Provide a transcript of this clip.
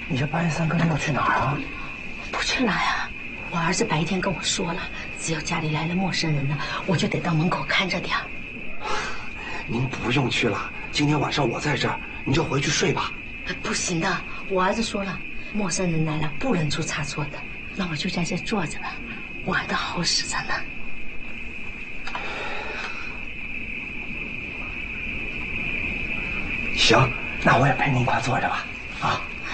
你这半夜三更的要去哪儿啊？ 不去哪呀？我儿子白天跟我说了，只要家里来了陌生人呢，我就得到门口看着点儿。 您不用去了，今天晚上我在这儿，您就回去睡吧。 不行的，我儿子说了，陌生人来了不能出差错的。那我就在这坐着吧，玩的好使着呢。 行，那我也陪您一块坐着吧。啊。